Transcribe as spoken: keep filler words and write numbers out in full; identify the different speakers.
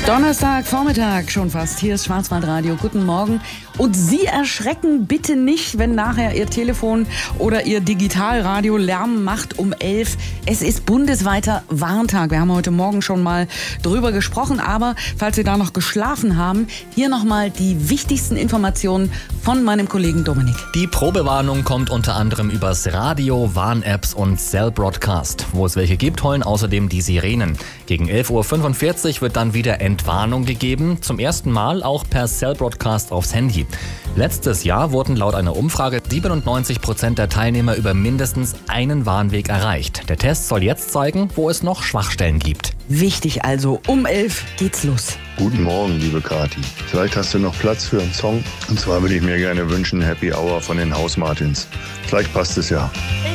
Speaker 1: Donnerstag, Vormittag schon fast. Hier ist Schwarzwaldradio. Guten Morgen. Und Sie erschrecken bitte nicht, wenn nachher Ihr Telefon oder Ihr Digitalradio Lärm macht um elf. Es ist bundesweiter Warntag. Wir haben heute Morgen schon mal drüber gesprochen. Aber falls Sie da noch geschlafen haben, hier nochmal die wichtigsten Informationen von meinem Kollegen Dominik.
Speaker 2: Die Probewarnung kommt unter anderem übers Radio, Warn-Apps und Cell Broadcast. Wo es welche gibt, heulen außerdem die Sirenen. Gegen elf Uhr fünfundvierzig wird dann wieder Entwarnung gegeben. Zum ersten Mal auch per Cell Broadcast aufs Handy. Letztes Jahr wurden laut einer Umfrage siebenundneunzig Prozent der Teilnehmer über mindestens einen Warnweg erreicht. Der Test soll jetzt zeigen, wo es noch Schwachstellen gibt.
Speaker 1: Wichtig also, um elf geht's los.
Speaker 3: Guten Morgen, liebe Kathi. Vielleicht hast du noch Platz für einen Song. Und zwar würde ich mir gerne wünschen Happy Hour von den Hausmartins. Vielleicht passt es ja.